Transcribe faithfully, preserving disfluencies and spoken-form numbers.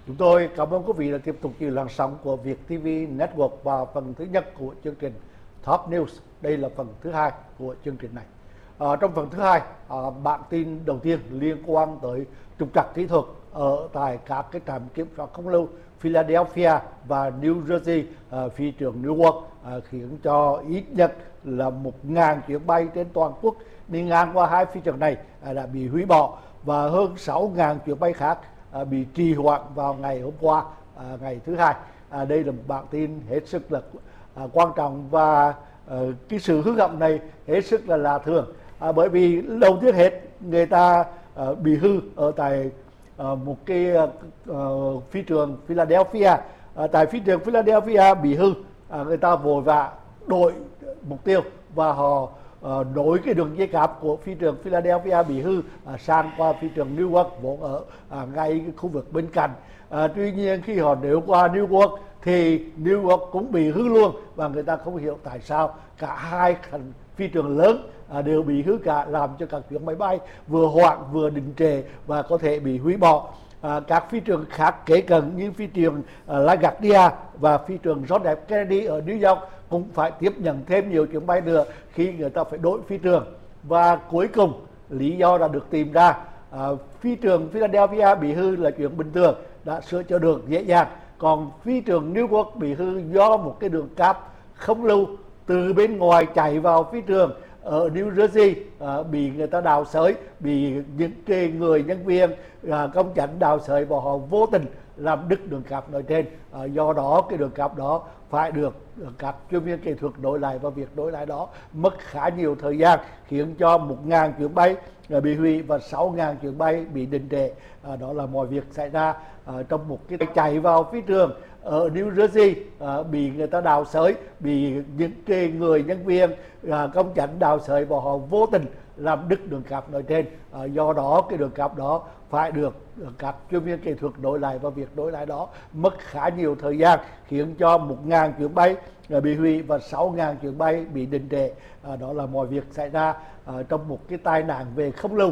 Chúng tôi cảm ơn quý vị đã tiếp tục giữ làn sóng của Việt ti vi Network và phần thứ nhất của chương trình Top News. Đây là phần thứ hai của chương trình này. À, trong phần thứ hai, à, bản tin đầu tiên liên quan tới trục trặc kỹ thuật ở tại các cái trạm kiểm soát không lưu Philadelphia và New Jersey, à, phi trường Newark, à, khiến cho ít nhất là một ngàn chuyến bay trên toàn quốc đi ngang qua hai phi trường này à, đã bị hủy bỏ, và hơn sáu ngàn chuyến bay khác à, bị trì hoãn vào ngày hôm qua, à, ngày thứ hai. À, đây là một bản tin hết sức là à, quan trọng, và à, cái sự hư hỏng này hết sức là lạ thường, à, bởi vì đầu tiên hết người ta à, bị hư ở tại à, một cái à, phi trường Philadelphia. À, tại phi trường Philadelphia bị hư, à, người ta vội vã đổi mục tiêu và họ uh, nối cái đường dây cáp của phi trường Philadelphia bị hư uh, sang qua phi trường Newark vốn ở uh, ngay cái khu vực bên cạnh. Uh, tuy nhiên khi họ nếu qua Newark thì Newark cũng bị hư luôn, và người ta không hiểu tại sao cả hai thành phi trường lớn uh, đều bị hư cả, làm cho các chuyến máy bay vừa hoãn vừa đình trệ và có thể bị hủy bỏ. À, các phi trường khác kế cận như phi trường uh, LaGuardia và phi trường John F. Kennedy ở New York cũng phải tiếp nhận thêm nhiều chuyến bay nữa khi người ta phải đổi phi trường. Và cuối cùng lý do đã được tìm ra. À, phi trường Philadelphia bị hư là chuyện bình thường, đã sửa chữa được dễ dàng. Còn phi trường Newark bị hư do một cái đường cáp không lưu từ bên ngoài chạy vào phi trường ở New Jersey, à, bị người ta đào xới, bị những cái người nhân viên à, công chánh đào xới và họ vô tình làm đứt đường cáp nói trên. À, do đó cái đường cáp đó phải được các chuyên viên kỹ thuật đổi lại, và việc đổi lại đó mất khá nhiều thời gian, khiến cho một ngàn chuyến bay bị hủy và sáu ngàn chuyến bay bị đình trệ. À, đó là mọi việc xảy ra à, trong một cái chạy vào phi trường ở New Jersey, à, bị người ta đào xới, bị những cái người nhân viên à, công chánh đào xới và họ vô tình làm đứt đường cáp nói trên. À, do đó cái đường cáp đó phải được các chuyên viên kỹ thuật đổi lại, và việc đổi lại đó mất khá nhiều thời gian, khiến cho một ngàn chuyến bay bị hủy và sáu ngàn chuyến bay bị đình trệ. À, đó là mọi việc xảy ra à, trong một cái tai nạn về không lưu